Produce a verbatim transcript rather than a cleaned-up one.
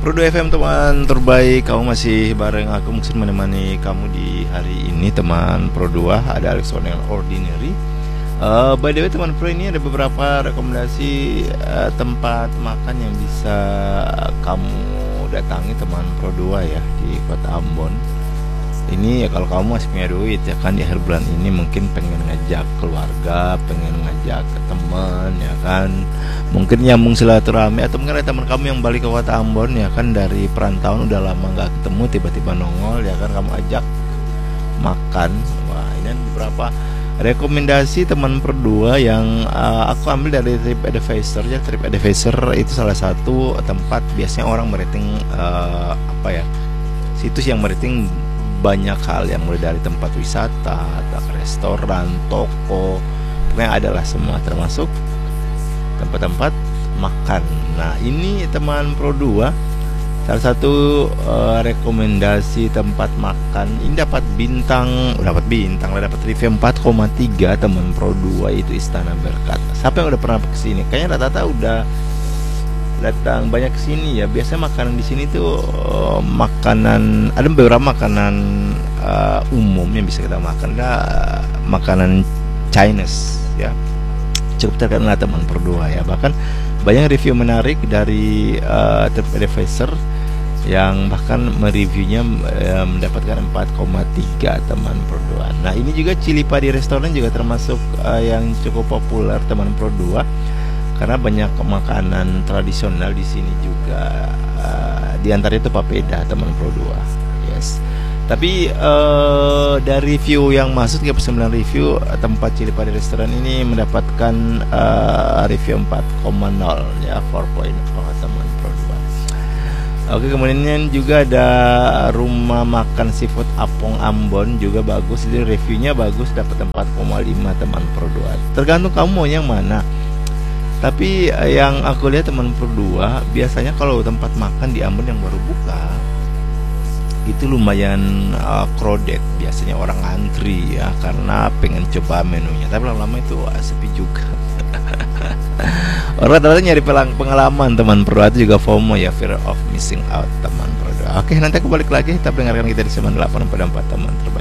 Pro dua F M teman terbaik, kamu masih bareng aku mungkin menemani kamu di hari ini teman Pro dua. Ada Alex One Ordinary. uh, By the way teman Pro, ini ada beberapa rekomendasi uh, tempat makan yang bisa kamu datangi teman Pro dua ya di kota Ambon. Ini ya kalau kamu masih punya duit ya kan, di akhir bulan ini mungkin pengen ngajak keluarga, pengen ngajak ke teman ya kan, mungkin nyambung silaturahmi, atau mungkin ada teman kamu yang balik ke kota Ambon ya kan, dari perantauan udah lama nggak ketemu, tiba-tiba nongol ya kan, kamu ajak makan. Wah, ini beberapa rekomendasi teman Perdua yang uh, aku ambil dari TripAdvisor ya. TripAdvisor itu salah satu tempat biasanya orang merating uh, apa ya, situs yang merating banyak hal, yang mulai dari tempat wisata, restoran, toko, pokoknya adalah semua, termasuk tempat-tempat makan. Nah ini teman Pro dua, salah satu uh, rekomendasi tempat makan ini dapat bintang, dapat bintang, dapat review empat koma tiga teman Pro dua, itu Istana Berkat. Siapa yang udah pernah kesini? Kayaknya rata-rata udah datang banyak kesini ya. Biasanya makanan di sini tuh uh, makanan, ada beberapa makanan uh, umum yang bisa kita makan. Ada uh, makanan Chinese ya, cukup terkenal teman Perdua ya. Bahkan banyak review menarik dari uh, TripAdvisor yang bahkan mereviewnya uh, mendapatkan empat koma tiga teman Perdua. Nah ini juga Cili Padi restoran juga termasuk uh, yang cukup populer teman Perdua, karena banyak makanan tradisional di sini juga. Uh, di antara itu papeda teman Pro dua. Yes. Tapi uh, dari review yang masuk tiga puluh sembilan review, tempat Cili Padi restoran ini mendapatkan uh, review empat koma nol ya, empat koma nol teman Pro dua. Oke, kemudian juga ada rumah makan seafood Apong Ambon, juga bagus, jadi reviewnya bagus, dapat empat koma lima teman Pro dua. Tergantung kamu mau yang mana. Tapi yang aku lihat teman Perdua, biasanya kalau tempat makan di Ambon yang baru buka itu lumayan uh, crowded, biasanya orang antri ya, karena pengen coba menunya. Tapi lama-lama itu uh, sepi juga. Orang rata-rata nyari pengalaman teman Perdua, itu juga FOMO ya, fear of missing out teman Perdua. Oke, nanti aku balik lagi, tapi dengarkan kita di sembilan puluh delapan pada empat teman terbaik.